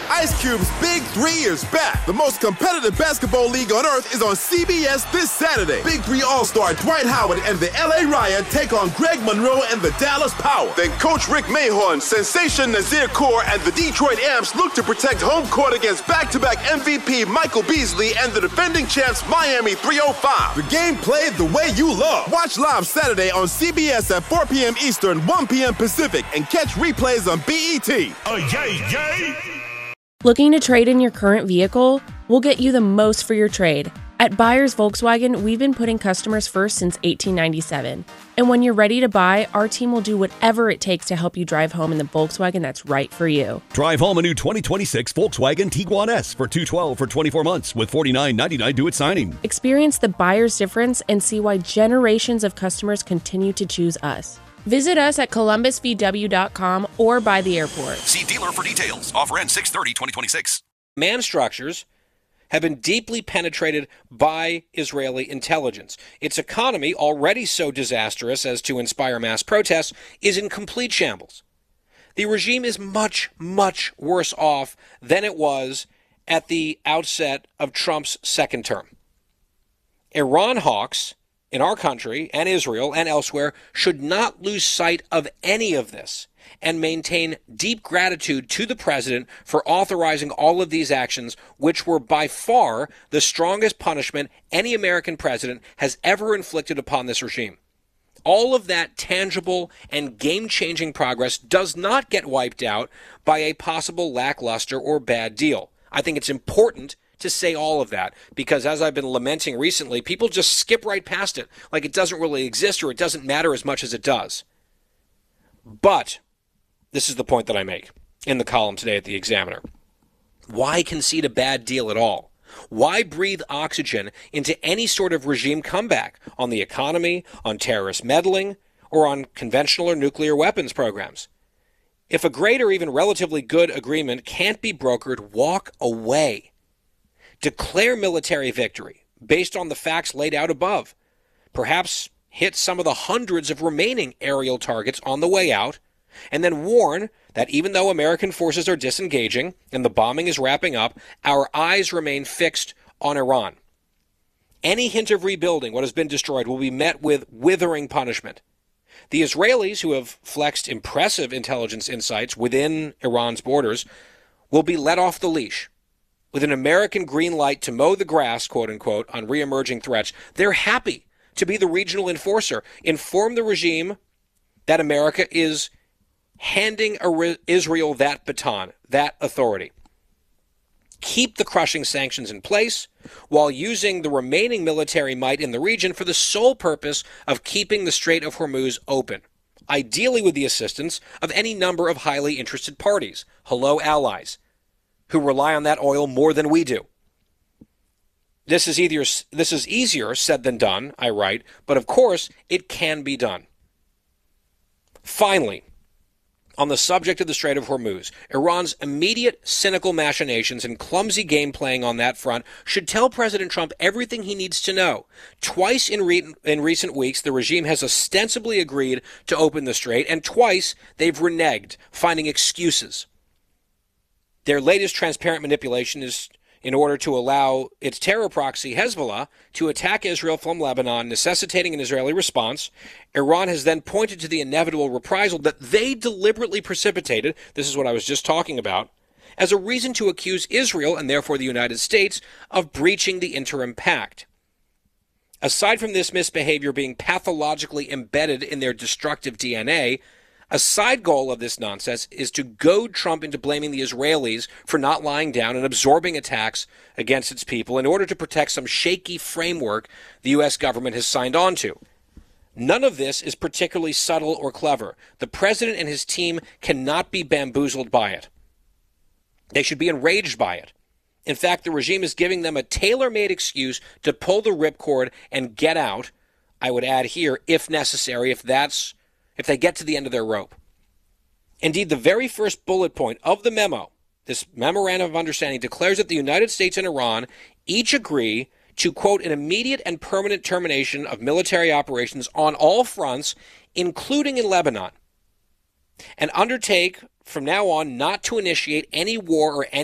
Ice Cube's Big 3 is back. The most competitive basketball league on earth is on CBS this Saturday. Big 3 All-Star Dwight Howard and the LA Riot take on Greg Monroe and the Dallas Power. Then Coach Rick Mahorn, Sensation Nazir Kaur, and the Detroit Amps look to protect home court against back-to-back MVP Michael Beasley and the defending champs Miami 305. The game played the way you love. Watch live Saturday on CBS at 4 p.m. Eastern, 1 p.m. Pacific, and catch replays on BET. Oh, yay, yay! Looking to trade in your current vehicle? We'll get you the most for your trade. At Buyers Volkswagen, we've been putting customers first since 1897. And when you're ready to buy, our team will do whatever it takes to help you drive home in the Volkswagen that's right for you. Drive home a new 2026 Volkswagen Tiguan S for $212 for 24 months with $49.99 due at signing. Experience the buyer's difference and see why generations of customers continue to choose us. Visit us at columbusvw.com or by the airport. See dealer for details. Offer ends 6/30/2026. Man structures have been deeply penetrated by Israeli intelligence. Its economy, already so disastrous as to inspire mass protests, is in complete shambles. The regime is much, much worse off than it was at the outset of Trump's second term. Iran hawks in our country and Israel and elsewhere should not lose sight of any of this and maintain deep gratitude to the president for authorizing all of these actions, which were by far the strongest punishment any American president has ever inflicted upon this regime. All of that tangible and game-changing progress does not get wiped out by a possible lackluster or bad deal. I think it's important to say all of that, because as I've been lamenting recently, people just skip right past it like it doesn't really exist or it doesn't matter as much as it does. But this is the point that I make in the column today at the Examiner. Why concede a bad deal at all? Why breathe oxygen into any sort of regime comeback on the economy, on terrorist meddling, or on conventional or nuclear weapons programs? If a great or even relatively good agreement can't be brokered, walk away. Declare military victory based on the facts laid out above. Perhaps hit some of the hundreds of remaining aerial targets on the way out, and then warn that even though American forces are disengaging and the bombing is wrapping up, our eyes remain fixed on Iran. Any hint of rebuilding what has been destroyed will be met with withering punishment. The Israelis, who have flexed impressive intelligence insights within Iran's borders, will be let off the leash. With an American green light to mow the grass, quote-unquote, on re-emerging threats, they're happy to be the regional enforcer, inform the regime that America is handing Israel that baton, that authority. Keep the crushing sanctions in place while using the remaining military might in the region for the sole purpose of keeping the Strait of Hormuz open, ideally with the assistance of any number of highly interested parties, hello allies, who rely on that oil more than we do. This is easier said than done, I write, but of course it can be done. Finally, on the subject of the Strait of Hormuz, Iran's immediate cynical machinations and clumsy game playing on that front should tell President Trump everything he needs to know. Twice in recent weeks, the regime has ostensibly agreed to open the strait, and twice they've reneged, finding excuses. Their latest transparent manipulation is in order to allow its terror proxy Hezbollah to attack Israel from Lebanon, necessitating an Israeli response. Iran has then pointed to the inevitable reprisal that they deliberately precipitated, this is what I was just talking about, as a reason to accuse Israel, and therefore the United States, of breaching the interim pact. Aside from this misbehavior being pathologically embedded in their destructive DNA, a side goal of this nonsense is to goad Trump into blaming the Israelis for not lying down and absorbing attacks against its people in order to protect some shaky framework the U.S. government has signed on to. None of this is particularly subtle or clever. The president and his team cannot be bamboozled by it. They should be enraged by it. In fact, the regime is giving them a tailor-made excuse to pull the ripcord and get out, I would add here, if necessary, if they get to the end of their rope. Indeed, the very first bullet point of the memo, this memorandum of understanding, declares that the United States and Iran each agree to, quote, an immediate and permanent termination of military operations on all fronts, including in Lebanon, and undertake from now on not to initiate any war or any